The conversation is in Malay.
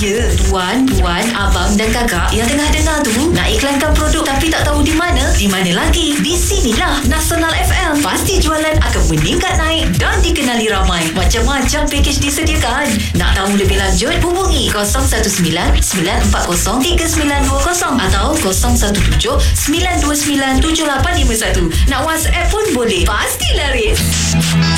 Ya, tuan, abang dan kakak yang tengah dengar tu nak iklankan produk tapi tak tahu di mana? Di mana lagi? Di sinilah Nasional FM. Pasti jualan akan meningkat naik dan dikenali ramai. Macam-macam pakej disediakan. Nak tahu lebih lanjut? Hubungi 019-940-3920 atau 017-929-7851. Nak WhatsApp pun boleh. Pasti laris.